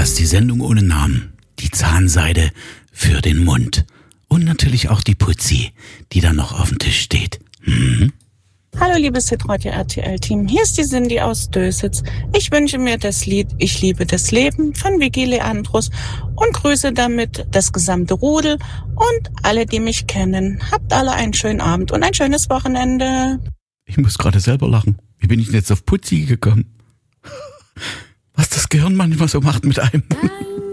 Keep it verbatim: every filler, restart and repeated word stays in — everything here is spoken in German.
Podcast, die Sendung ohne Namen. Die Zahnseide für den Mund. Und natürlich auch die Putzi, die da noch auf dem Tisch steht. Mhm. Hallo liebes Hitradio R T L-Team, hier ist die Cindy aus Dösitz. Ich wünsche mir das Lied Ich liebe das Leben von Vicky Leandros und grüße damit das gesamte Rudel und alle, die mich kennen. Habt alle einen schönen Abend und ein schönes Wochenende. Ich muss gerade selber lachen. Wie bin ich denn jetzt auf Putzi gekommen? Was das Gehirn manchmal so macht mit einem.